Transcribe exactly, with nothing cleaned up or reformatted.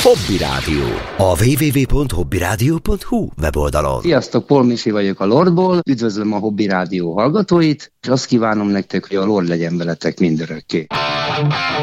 Hobby Rádió. A double-u double-u double-u pont hobby rádió pont hu weboldalon. Sziasztok, Paul Misi vagyok a Lordból, üdvözlöm a Hobby Rádió hallgatóit, és azt kívánom nektek, hogy a Lord legyen veletek mindörökké.